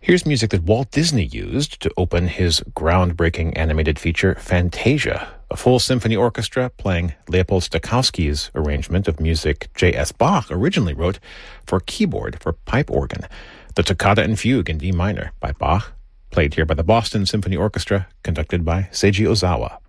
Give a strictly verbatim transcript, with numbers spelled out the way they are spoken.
Here's music that Walt Disney used to open his groundbreaking animated feature, Fantasia, a full symphony orchestra playing Leopold Stokowski's arrangement of music J S. Bach originally wrote for keyboard for pipe organ. The Toccata and Fugue in D minor by Bach, played here by the Boston Symphony Orchestra, conducted by Seiji Ozawa.